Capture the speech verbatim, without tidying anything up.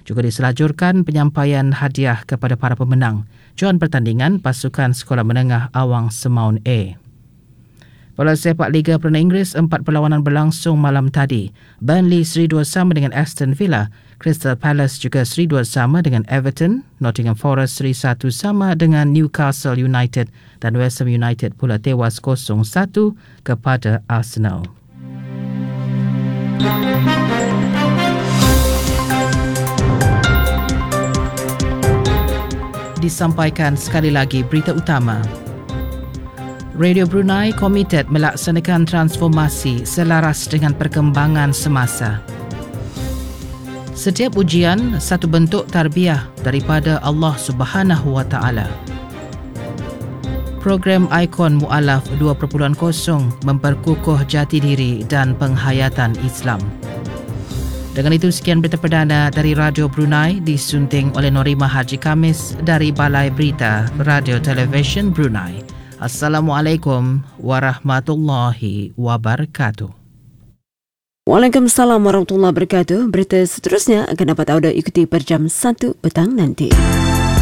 Juga diselajurkan penyampaian hadiah kepada para pemenang Johan pertandingan pasukan Sekolah Menengah Awang Semaun A. Bola sepak Liga Perdana Inggeris, empat perlawanan berlangsung malam tadi. Burnley seri dua sama dengan Aston Villa. Crystal Palace juga seri dua sama dengan Everton. Nottingham Forest seri satu sama dengan Newcastle United. Dan West Ham United pula tewas kosong satu kepada Arsenal. Disampaikan sekali lagi berita utama. Radio Brunei komited melaksanakan transformasi selaras dengan perkembangan semasa. Setiap ujian satu bentuk tarbiyah daripada Allah Subhanahu Wa Taala. Program Ikon Mu'alaf dua titik kosong memperkukuh jati diri dan penghayatan Islam. Dengan itu, sekian berita perdana dari Radio Brunei disunting oleh Norima Haji Kamis dari Balai Berita Radio Television Brunei. Assalamualaikum warahmatullahi wabarakatuh. Waalaikumsalam warahmatullahi wabarakatuh. Berita seterusnya akan dapat anda ikuti per jam satu petang nanti.